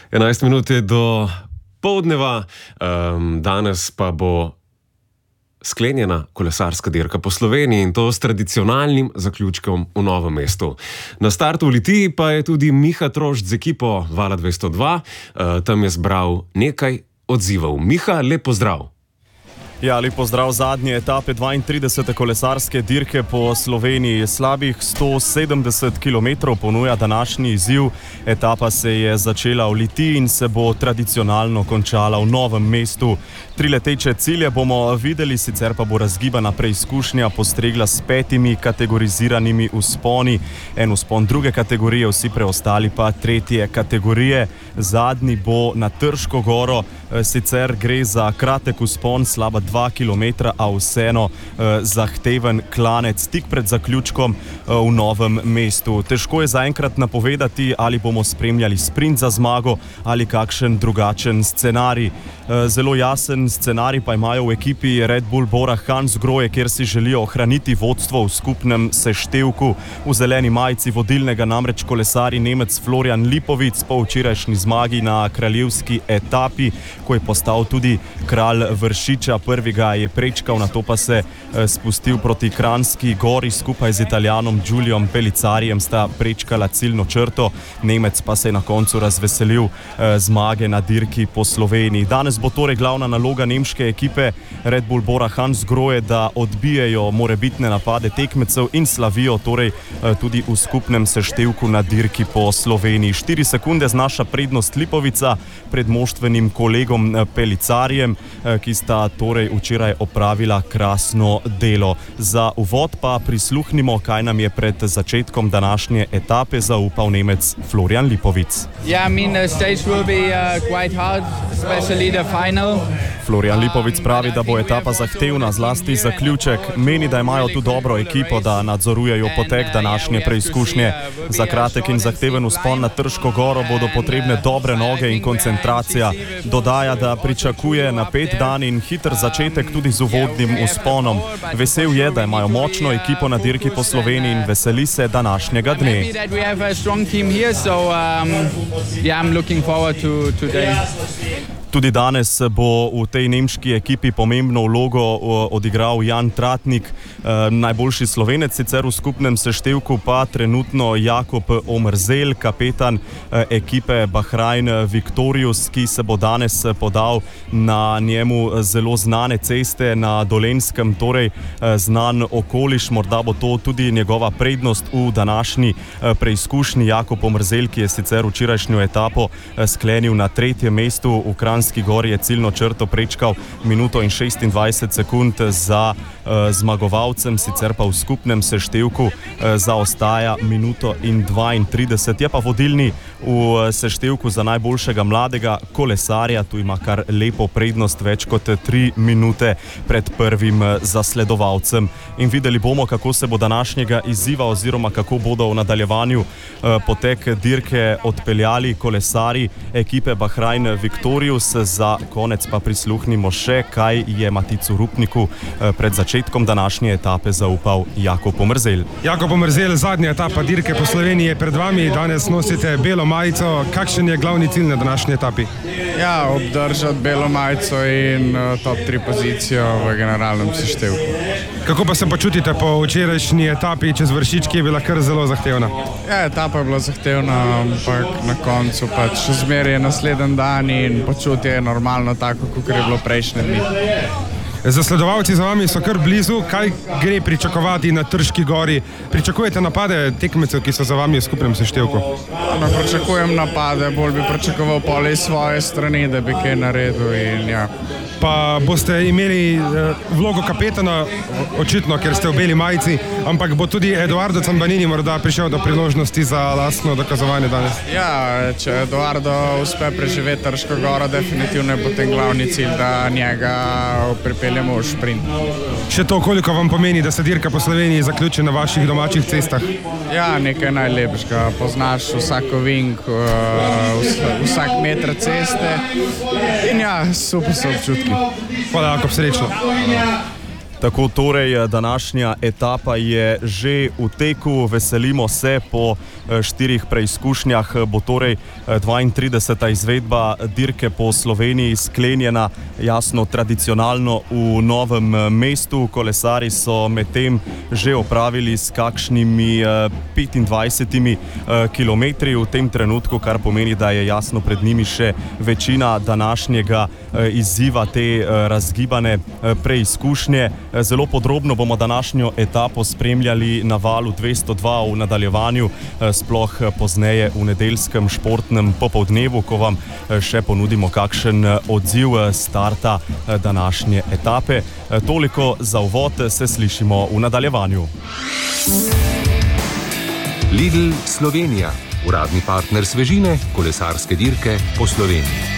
11 minut je do poldneva, danes pa bo sklenjena kolesarska dirka po Sloveniji in to s tradicionalnim zaključkom v Novem mestu. Na startu v Litiji pa je tudi Miha Trošt z ekipo Vala 202, tam je zbral nekaj odzivov. Miha, lep pozdrav. Ja, lep pozdrav zadnje etape 32. kolesarske dirke po Sloveniji. Slabih 170 km ponuja današnji izziv. Etapa se je začela v Litiji in se bo tradicionalno končala v Novem mestu. 3 leteče cilje bomo videli, sicer pa bo razgibana preizkušnja postregla s 5 kategoriziranimi vzponi. En vzpon druge kategorije, vsi preostali pa tretje kategorije. Zadnji bo na Trško goro, sicer gre za kratek vzpon, slaba 2 km, a vseeno zahteven klanec tik pred zaključkom v Novem mestu. Težko je zaenkrat napovedati, ali bomo spremljali sprint za zmago ali kakšen drugačen scenarij. Zelo jasen scenarij pa imajo v ekipi Red Bull Bora Hansgrohe, kjer si želijo ohraniti vodstvo v skupnem seštevku. V zeleni majici vodilnega namreč kolesari Nemec Florian Lipovic po včerajšnji zmagi na kraljevski etapi, ko je postal tudi kralj Vršiča. Prvega je prečkal, nato pa se spustil proti Kranjski gori, skupaj z Italijanom Giuliom Pellizzarijem sta prečkala ciljno črto. Nemec pa se je na koncu razveselil zmage na dirki po Sloveniji. Danes bo torej glavna naloga nemške ekipe Red Bull Bora Hansgrohe, da odbijejo morebitne napade tekmecev in slavijo torej tudi v skupnem seštevku na dirki po Sloveniji. 4 sekunde znaša prednost Lipovica pred moštvenim kolegom Pellizzarijem, ki sta torej včeraj opravila krasno delo. Za uvod pa prisluhnimo, kaj nam je pred začetkom današnje etape zaupal Nemec Florian Lipovic. Florian Lipovic pravi, da bo etapa zahtevna, zlasti zaključek. Meni, da imajo tu dobro ekipo, da nadzorujejo potek današnje preizkušnje. Za kratek in zahteven vzpon na Trško goro bodo potrebne dobre noge in koncentracija. Dodaja, da pričakuje napet dan in hiter začetek tudi z uvodnim vzponom. Vesel je, da imajo močno ekipo na dirki po Sloveniji in veseli se današnjega dne. Tudi danes bo v tej nemški ekipi pomembno vlogo odigral Jan Tratnik, najboljši Slovenec sicer v skupnem seštevku pa trenutno Jakob Omerzel, kapetan ekipe Bahrain Victorious, ki se bo danes podal na njemu zelo znane ceste na Dolenjskem, torej znan okoliš. Morda bo to tudi njegova prednost v današnji preizkušnji. Jakob Omerzel, ki je sicer včerajšnjo etapo sklenil na 3. mestu v Kranjski gori, je ciljno črto prečkal minuto in 26 sekund za zmagovalcem, sicer pa v skupnem seštevku zaostaja minuto in 32. Je pa vodilni v seštevku za najboljšega mladega kolesarja, tu ima kar lepo prednost, več kot 3 minute pred prvim zasledovalcem. In videli bomo, kako se bo današnjega izziva oziroma kako bodo v nadaljevanju potek dirke odpeljali kolesari ekipe Bahrain Victorious. Za konec pa prisluhnimo še, kaj je Maticu Rupniku pred začetkom današnje etape zaupal Jakob Omerzel. Jakob Omerzel, zadnja etapa dirke po Sloveniji je pred vami, danes nosite belo majico. Kakšen je glavni cilj na današnji etapi? Ja, obdržati belo majico in top 3 pozicijo v generalnem seštevku. Kako pa se počutite po včerajšnji etapi čez Vršič, ki je bila kar zelo zahtevna? Ja, etapa je bila zahtevna, ampak na koncu pač zmeraj je naslednji dan in počutje je normalno tako, kot je bilo prejšnje dni. Zasledovalci za vami so kar blizu. Kaj gre pričakovati na Trški gori? Pričakujete napade tekmecev, ki so za vami v skupnem seštevku? No, pričakujem napade, bolj bi pričakoval pole iz svoje strani, da bi kaj naredil in ja. Pa boste imeli vlogo kapetana, očitno, ker ste v beli majici, ampak bo tudi Edoardo Cambanini morda prišel do priložnosti za lastno dokazovanje danes? Ja, če Edoardo uspe preživeti Trško goro, definitivno je potem glavni cilj, da njega pripeljemo v šprint. Še to, koliko vam pomeni, da se dirka po Sloveniji zaključi na vaših domačih cestah? Ja, nekaj najlepšega. Poznaš vsak ovink, vsak meter ceste in ja, super so občutki. Hvala, Jakob, srečno. Tako torej, današnja etapa je že v teku, veselimo se po 4 preizkušnjah, bo torej 32. izvedba dirke po Sloveniji sklenjena jasno tradicionalno v Novem mestu. Kolesari so medtem že opravili s kakšnimi 25 kilometri v tem trenutku, kar pomeni, da je jasno pred njimi še večina današnjega izziva te razgibane preizkušnje. Zelo podrobno bomo današnjo etapo spremljali na Valu 202 v nadaljevanju, sploh pozneje v nedeljskem športnem popoldnevu, ko vam še ponudimo kakšen odziv starta današnje etape. Toliko za uvod, se slišimo v nadaljevanju. Lidl Slovenija, uradni partner svežine, kolesarske dirke po Sloveniji.